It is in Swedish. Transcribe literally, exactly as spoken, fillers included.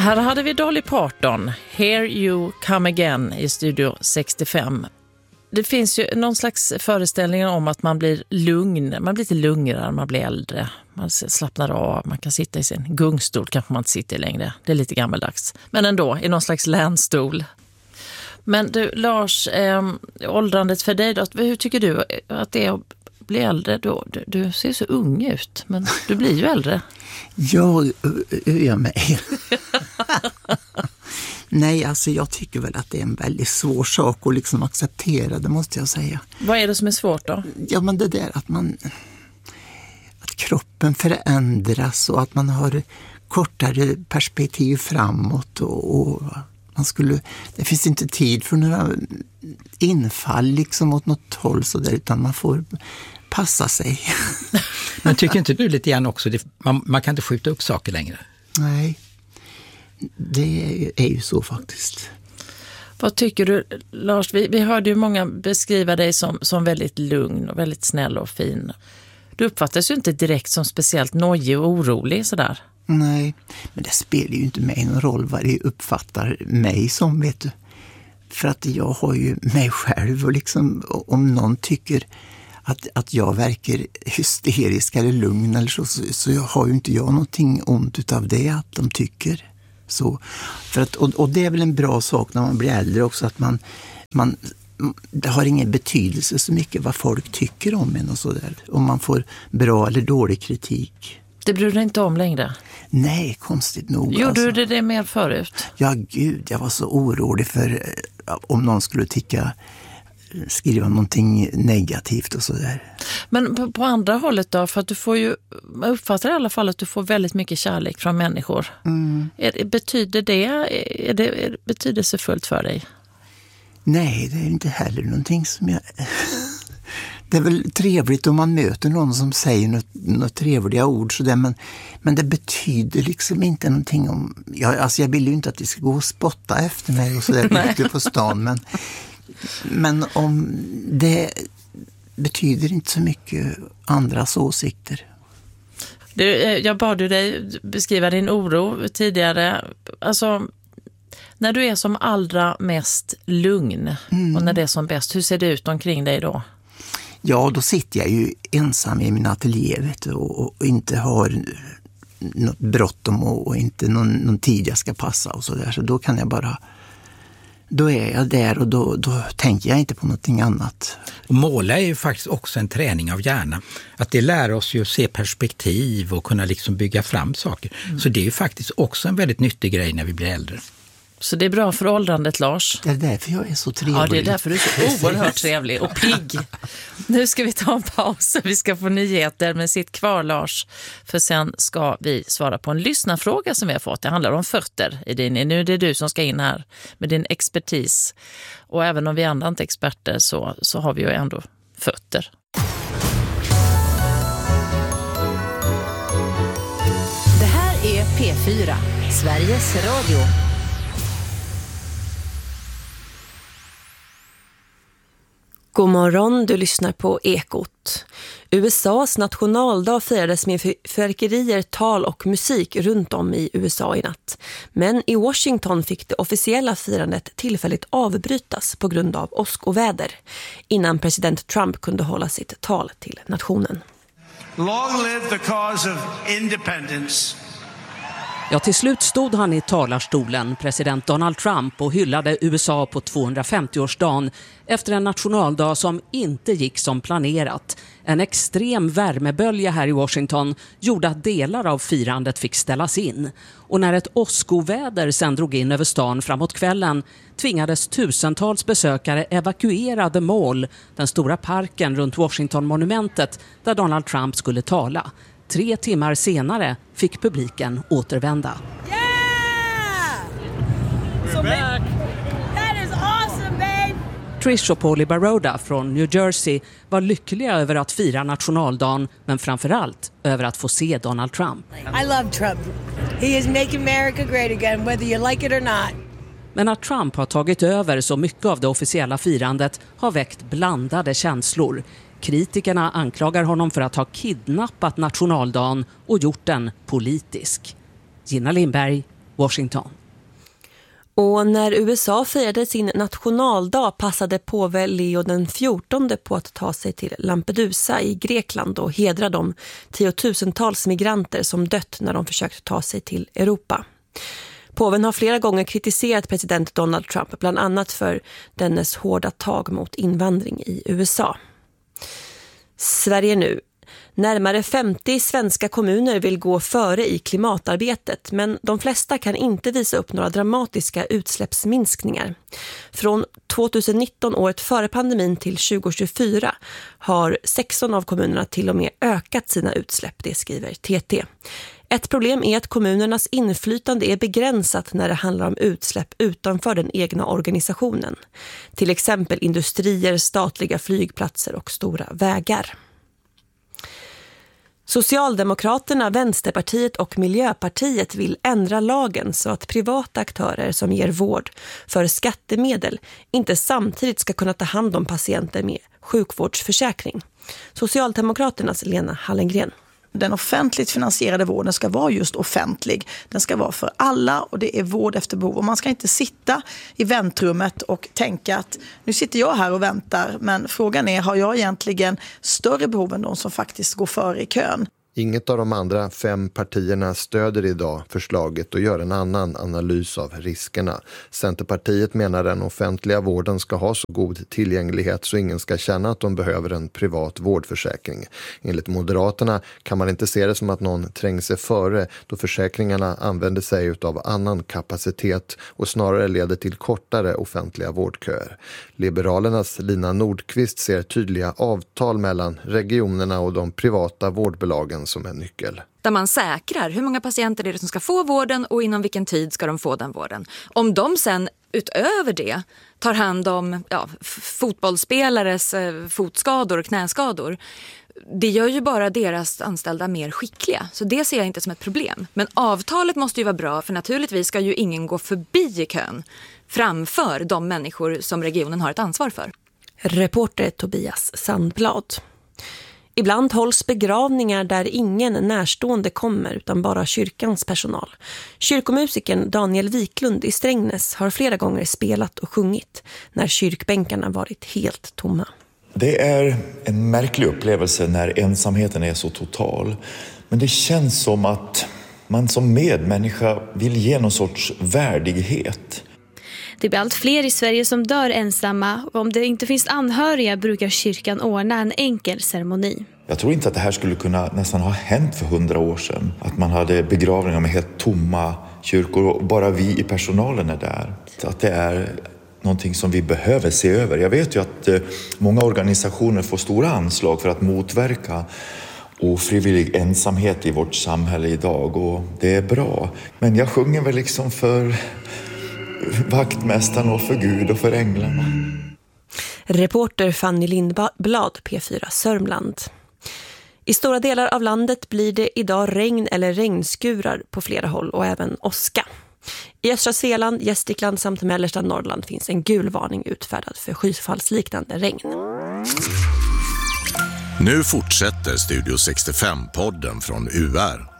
Här hade vi Dolly Parton, Here You Come Again i Studio sextiofem. Det finns ju någon slags föreställning om att man blir lugn, man blir lite lugnare när man blir äldre. Man slappnar av, man kan sitta i sin gungstol, kanske man inte sitter längre. Det är lite gammaldags. Men ändå, i någon slags länstol. Men du, Lars, eh, åldrandet för dig då, hur tycker du att det är att bli äldre? Du, du, du ser så ung ut, men du blir ju äldre. Jag öar mig. Nej, alltså jag tycker väl att det är en väldigt svår sak att liksom acceptera, det måste jag säga. Vad är det som är svårt då? Ja, men det där att man att kroppen förändras och att man har kortare perspektiv framåt och, och man skulle, det finns inte tid för några infall liksom åt något håll så där, utan man får passa sig. Men tycker inte du lite grann också, det, man, man kan inte skjuta upp saker längre? Nej, det är ju så faktiskt. Vad tycker du, Lars? Vi, vi hörde ju många beskriva dig som, som väldigt lugn och väldigt snäll och fin. Du uppfattas ju inte direkt som speciellt nojig och orolig sådär. Nej, men det spelar ju inte mig någon roll vad det uppfattar mig som, vet du. För att jag har ju mig själv och liksom, om någon tycker att, att jag verkar hysterisk eller lugn eller så, så, så har ju inte jag någonting ont utav det att de tycker så. För att, och, och det är väl en bra sak när man blir äldre också, att man, man det har ingen betydelse så mycket vad folk tycker om en och så där. Om man får bra eller dålig kritik. Det bryr du inte om längre? Nej, konstigt nog. Gjorde alltså. du det, det mer förut? Ja, gud, jag var så orolig för om någon skulle tycka, skriva någonting negativt och sådär. Men på, på andra hållet då, för att du får ju, jag uppfattar i alla fall att du får väldigt mycket kärlek från människor. Mm. Är, betyder det, är det är det betydelsefullt för dig? Nej, det är inte heller någonting som jag... Det är väl trevligt om man möter någon som säger något, något trevliga ord så där, men, men det betyder liksom inte någonting om... Jag, alltså jag vill ju inte att det ska gå och spotta efter mig och sådär ute på stan, men, men om det betyder inte så mycket andras åsikter. Du, jag bad ju dig beskriva din oro tidigare. Alltså, när du är som allra mest lugn mm. och när det är som bäst, hur ser det ut omkring dig då? Ja, då sitter jag ju ensam i min ateljé, vet du, och, och inte har något bråttom och, och inte någon, någon tid jag ska passa och så där. Så då kan jag bara, då är jag där och då, då tänker jag inte på någonting annat. Och måla är ju faktiskt också en träning av hjärnan. Att det lär oss ju att se perspektiv och kunna liksom bygga fram saker. Mm. Så det är ju faktiskt också en väldigt nyttig grej när vi blir äldre. Så det är bra för åldrandet, Lars. Det är därför jag är så trevlig. Ja, det är därför du är så oerhört trevlig och pigg. Nu ska vi ta en paus och vi ska få nyheter, men sitt kvar, Lars. För sen ska vi svara på en lyssnarfråga som vi har fått. Det handlar om fötter i din. Nu är det du som ska in här med din expertis. Och även om vi andra inte är experter så, så har vi ju ändå fötter. Det här är P fyra, Sveriges Radio. God morgon, du lyssnar på Ekot. U S A:s nationaldag firades med fyrverkerier, tal och musik runt om i U S A i natt. Men i Washington fick det officiella firandet tillfälligt avbrytas på grund av åskoväder innan president Trump kunde hålla sitt tal till nationen. Long live the cause of independence. Ja, till slut stod han i talarstolen, president Donald Trump, och hyllade U S A på tvåhundrafemtioårsdagen efter en nationaldag som inte gick som planerat. En extrem värmebölja här i Washington gjorde att delar av firandet fick ställas in. Och när ett åskoväder sen drog in över stan framåt kvällen tvingades tusentals besökare evakuera The Mall, den stora parken runt Washington-monumentet där Donald Trump skulle tala. Tre timmar senare fick publiken återvända. Yeah! So back. That is awesome, babe! Trish och Paulie Baroda från New Jersey var lyckliga över att fira nationaldagen, men framförallt över att få se Donald Trump. I love Trump. He is making America great again, whether you like it or not. Men att Trump har tagit över så mycket av det officiella firandet har väckt blandade känslor. Kritikerna anklagar honom för att ha kidnappat nationaldagen och gjort den politisk. Gina Lindberg, Washington. Och när U S A firade sin nationaldag passade påve Leo den fjortonde på att ta sig till Lampedusa i Grekland och hedra de tiotusentals migranter som dött när de försökt ta sig till Europa. Påven har flera gånger kritiserat president Donald Trump, bland annat för dennes hårda tag mot invandring i U S A. Sverige nu. Närmare femtio svenska kommuner vill gå före i klimatarbetet, men de flesta kan inte visa upp några dramatiska utsläppsminskningar. Från tjugonitton, året före pandemin, till tjugohundratjugofyra har sexton av kommunerna till och med ökat sina utsläpp, det skriver T T. Ett problem är att kommunernas inflytande är begränsat när det handlar om utsläpp utanför den egna organisationen. Till exempel industrier, statliga flygplatser och stora vägar. Socialdemokraterna, Vänsterpartiet och Miljöpartiet vill ändra lagen så att privata aktörer som ger vård för skattemedel inte samtidigt ska kunna ta hand om patienter med sjukvårdsförsäkring. Socialdemokraternas Lena Hallengren. Den offentligt finansierade vården ska vara just offentlig. Den ska vara för alla och det är vård efter behov. Och man ska inte sitta i väntrummet och tänka att nu sitter jag här och väntar, men frågan är, har jag egentligen större behov än de som faktiskt går före i kön? Inget av de andra fem partierna stöder idag förslaget och gör en annan analys av riskerna. Centerpartiet menar att den offentliga vården ska ha så god tillgänglighet så ingen ska känna att de behöver en privat vårdförsäkring. Enligt Moderaterna kan man inte se det som att någon tränger sig före då försäkringarna använder sig av annan kapacitet och snarare leder till kortare offentliga vårdköer. Liberalernas Lina Nordqvist ser tydliga avtal mellan regionerna och de privata vårdbolagen som en nyckel. Där man säkrar hur många patienter är det som ska få vården och inom vilken tid ska de få den vården. Om de sen utöver det tar hand om ja, fotbollsspelares eh, fotskador och knäskador, det gör ju bara deras anställda mer skickliga. Så det ser jag inte som ett problem. Men avtalet måste ju vara bra, för naturligtvis ska ju ingen gå förbi i kön framför de människor som regionen har ett ansvar för. Reporter Tobias Sandblad. Ibland hålls begravningar där ingen närstående kommer utan bara kyrkans personal. Kyrkomusikern Daniel Wiklund i Strängnäs har flera gånger spelat och sjungit när kyrkbänkarna varit helt tomma. Det är en märklig upplevelse när ensamheten är så total. Men det känns som att man som medmänniska vill ge någon sorts värdighet. Det blir allt fler i Sverige som dör ensamma, och om det inte finns anhöriga brukar kyrkan ordna en enkel ceremoni. Jag tror inte att det här skulle kunna nästan ha hänt för hundra år sedan. Att man hade begravningar med helt tomma kyrkor och bara vi i personalen är där. Att det är någonting som vi behöver se över. Jag vet ju att många organisationer får stora anslag för att motverka ofrivillig ensamhet i vårt samhälle idag, och det är bra. Men jag sjunger väl liksom för vaktmästaren och för Gud och för änglarna. Reporter Fanny Lindblad, P fyra Sörmland. I stora delar av landet blir det idag regn eller regnskurar på flera håll och även åska. I östra Svealand, Gästrikland samt mellersta Norrland finns en gul varning utfärdad för skyfallsliknande regn. Nu fortsätter Studio sextiofem-podden från U R.